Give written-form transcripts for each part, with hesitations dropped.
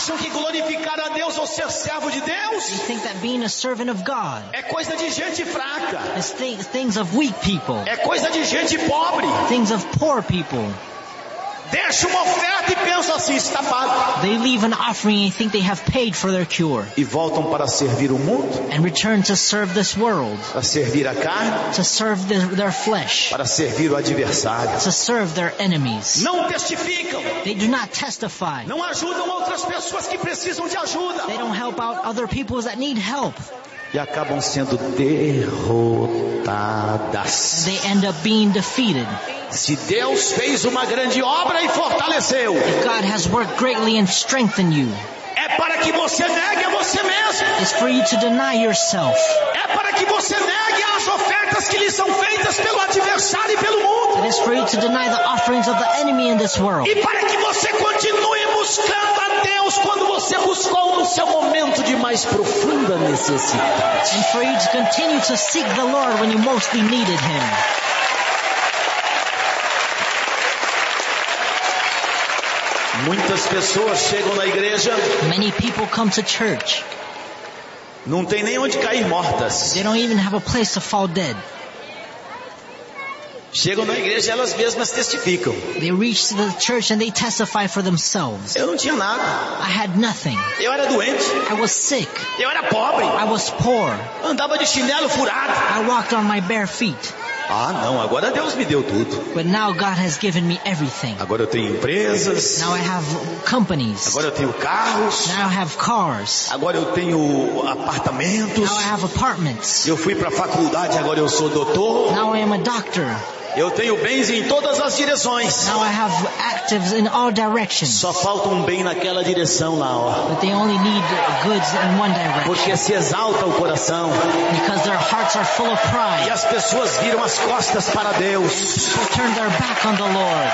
Acham que glorificar a Deus ou ser servo de Deus They think that being a servant of God é coisa de gente fraca, is things of weak people, é coisa de gente pobre. things of poor people. Deixa uma oferta e pensam assim, está pago. They leave an offering and think they have paid for their cure, E voltam para servir o mundo, and return to serve this world, para servir a carne, to serve their flesh, para servir o adversário. to serve their enemies. Não testificam, They do not testify. não ajudam outras pessoas que precisam de ajuda. They don't help out other people that need help. E acabam sendo derrotadas. They end up being defeated. Se Deus fez uma grande obra e fortaleceu, God has worked greatly and strengthened you. é para que você negue a você mesmo. It's for you to deny yourself. É para que você negue as ofertas que lhe são feitas pelo adversário e pelo mundo. It is for you to deny the offerings of the enemy in this world. E para que você continue buscando a Deus quando você buscou no seu momento de mais profunda necessidade. And for you to continue to seek the Lord when you mostly needed Him. Muitas pessoas chegam na igreja, Many people come to church. não tem nem onde cair mortas. They don't even have a place to fall dead. Chegam na igreja e elas mesmas testificam. They reach to the church and they testify for themselves. Eu não tinha nada. I had nothing. Eu era doente. I was sick. Eu era pobre. I was poor. Andava de chinelo furado. I walked on my bare feet. Ah, não, agora Deus me deu tudo. But now God has given me everything. Agora eu tenho empresas. Now I have companies. Agora eu tenho carros. Now I have cars. Agora eu tenho apartamentos. Now I have apartments. Eu fui para a faculdade, agora eu sou doutor. Now I am a doctor. Eu tenho bens em todas as direções. Now I have actives in all directions. Só falta um bem naquela direção lá, ó. But they only need goods in one direction. Porque se exalta o coração. Because their hearts are full of E pride. as pessoas viram as costas para Deus. People turn their back on the Lord.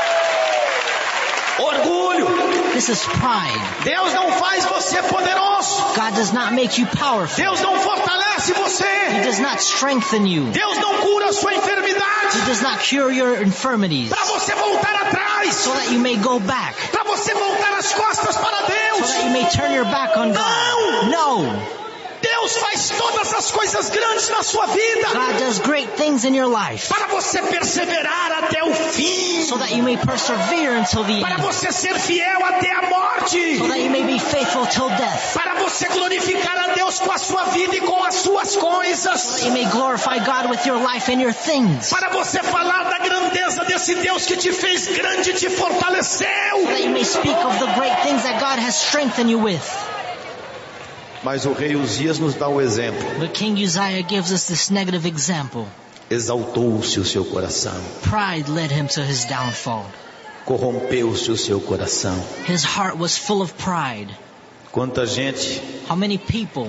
Orgulho. This is pride. Deus não faz você poderoso. God does not make you powerful. Deus não fortalece He você. does not strengthen you. Deus não cura a sua He enfermidade. does not cure your infirmities. Para você voltar atrás. So that you may go back. Para você voltar as costas para So Deus. that you may turn your back on God. No. Deus faz todas as coisas grandes na sua vida. God does great things in your life. Para você perseverar até o fim. So that you may persevere until the Para end. você ser fiel até a morte. So that you may be faithful till death. Para você glorificar a Deus com a sua vida e com as suas coisas. So that you may glorify God with your life and your things. Para você falar da grandeza desse Deus que te fez grande e te fortaleceu. So that you may speak of the great things that God has strengthened you with. Mas o rei Uzias nos dá o exemplo. But King Uzziah gives us this negative example. Exaltou-se o seu coração. Pride led him to his downfall. Corrompeu-se o seu coração. His heart was full of pride. Quanta gente How many people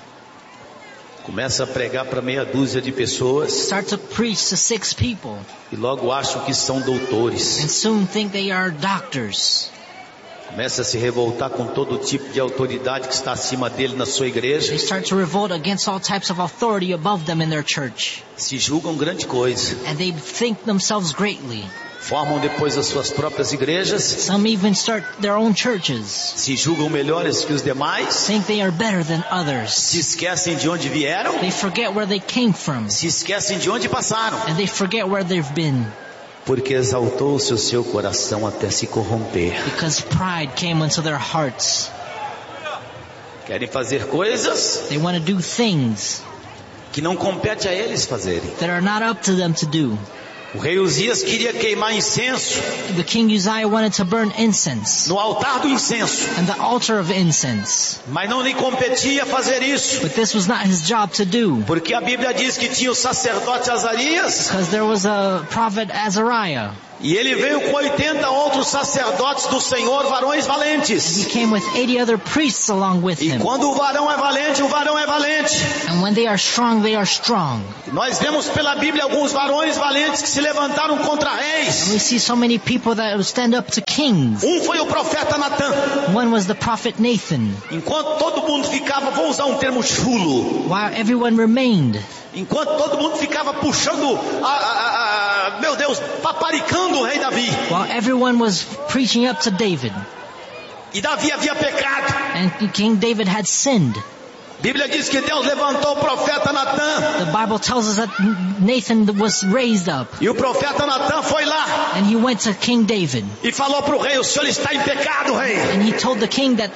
começa a pregar para meia dúzia de pessoas start to preach to 6 people e logo acham que são doutores. and soon think they are doctors? Começa a se revoltar com todo tipo de autoridade que está acima dele na sua igreja. They start to revolt against all types of authority above them in their church. Se julgam grande coisa. And they think themselves greatly. Formam depois as suas próprias igrejas. Some even start their own churches. Se julgam melhores que os demais. Think they are better than others. Se esquecem de onde vieram. They forget where they came from. Se esquecem de onde passaram. And they forget where they've been. Porque exaltou-se o seu coração até se corromper. Because pride came into their hearts. Querem fazer coisas They want to do things que não compete a eles fazerem. that are not up to them to do. O rei Uzias queria queimar incenso The king Uzziah wanted to burn incense no altar do incenso, and the altar of incense. mas não lhe competia fazer isso, But this was not his job to do. porque a Bíblia diz que tinha o sacerdote Azarias Because there was a prophet Azariah. e ele veio com 80 outros sacerdotes do Senhor, varões valentes. He came with 80 other priests along with E him. quando o varão é valente, o varão é valente. And when they are strong, they are strong. Nós vemos pela Bíblia alguns varões valentes que se levantaram contra And reis. we see so many people that would stand up to kings. Foi o profeta Natã. One was the prophet Nathan. Enquanto todo mundo ficava, vou usar um termo chulo, While everyone remained. enquanto todo mundo ficava puxando, meu Deus, paparicando o rei Davi. While everyone was preaching up to David. E Davi havia pecado. And King David had sinned. A Bíblia diz que Deus levantou o profeta Natã. The Bible tells us that Nathan was raised up. E o profeta Natã foi lá. And he went to King David. E falou para o rei, o senhor está em pecado, rei. And he told the king that